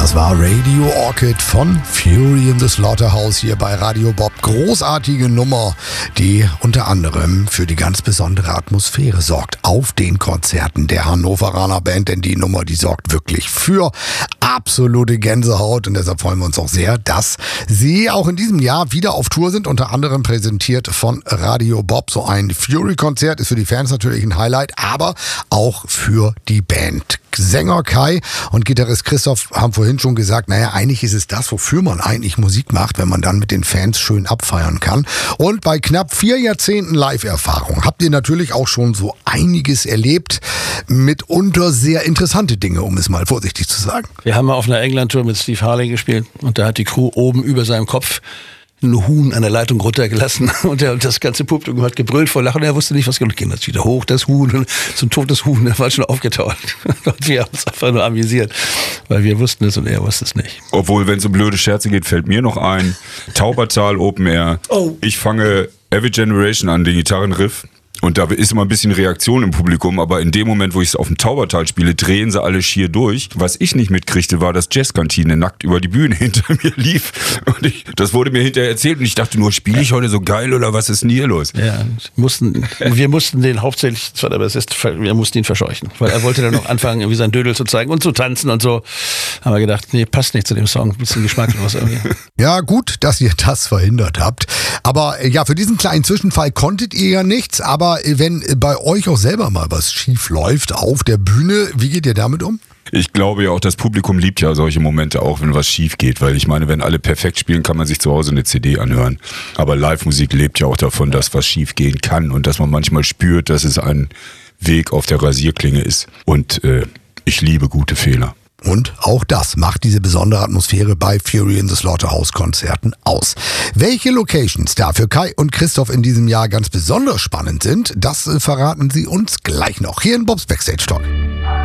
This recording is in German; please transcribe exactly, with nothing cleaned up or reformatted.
Das war Radio Orchid von Fury in the Slaughterhouse hier bei Radio Bob. Großartige Nummer, die unter anderem für die ganz besondere Atmosphäre sorgt auf den Konzerten der Hannoveraner Band. Denn die Nummer, die sorgt wirklich für absolute Gänsehaut. Und deshalb freuen wir uns auch sehr, dass sie auch in diesem Jahr wieder auf Tour sind. Unter anderem präsentiert von Radio Bob. So ein Fury-Konzert ist für die Fans natürlich ein Highlight, aber auch für die Band. Sänger Kai und Gitarrist Christoph haben vorhin schon gesagt, naja, eigentlich ist es das, wofür man eigentlich Musik macht, wenn man dann mit den Fans schön abfeiern kann. Und bei knapp vier Jahrzehnten Live-Erfahrung habt ihr natürlich auch schon so einiges erlebt, mitunter sehr interessante Dinge, um es mal vorsichtig zu sagen. Wir haben mal auf einer England-Tour mit Steve Harley gespielt und da hat die Crew oben über seinem Kopf ein Huhn an der Leitung runtergelassen und, der, und das ganze Publikum hat gebrüllt vor Lachen. Er wusste nicht, was ging. Das wieder hoch, das Huhn, und so ein totes Huhn, der war schon aufgetaucht. Und wir haben uns einfach nur amüsiert, weil wir wussten es und er wusste es nicht. Obwohl, wenn es um blöde Scherze geht, fällt mir noch ein, Taubertal Open Air. Oh. Ich fange Every Generation an, den Gitarrenriff. Und da ist immer ein bisschen Reaktion im Publikum, aber in dem Moment, wo ich es auf dem Taubertal spiele, drehen sie alle schier durch. Was ich nicht mitkriegte, war, dass Jazzkantine nackt über die Bühne hinter mir lief. Und ich, das wurde mir hinterher erzählt und ich dachte nur, spiele ich heute so geil oder was ist denn hier los? Ja, mussten, wir mussten den hauptsächlich, zwar der Bassist, wir mussten ihn verscheuchen, weil er wollte dann noch anfangen, irgendwie sein Dödel zu zeigen und zu tanzen und so. Haben wir gedacht, nee, passt nicht zu dem Song, ein bisschen geschmacklos irgendwie. Ja, gut, dass ihr das verhindert habt. Aber ja, für diesen kleinen Zwischenfall konntet ihr ja nichts, aber wenn bei euch auch selber mal was schief läuft auf der Bühne, wie geht ihr damit um? Ich glaube ja auch, das Publikum liebt ja solche Momente auch, wenn was schief geht, weil ich meine, wenn alle perfekt spielen, kann man sich zu Hause eine C D anhören. Aber Live-Musik lebt ja auch davon, dass was schief gehen kann und dass man manchmal spürt, dass es ein Weg auf der Rasierklinge ist. Und äh, ich liebe gute Fehler. Und auch das macht diese besondere Atmosphäre bei Fury in the Slaughterhouse Konzerten aus. Welche Locations da für Kai und Christoph in diesem Jahr ganz besonders spannend sind, das verraten sie uns gleich noch hier in Bobs Backstage Talk.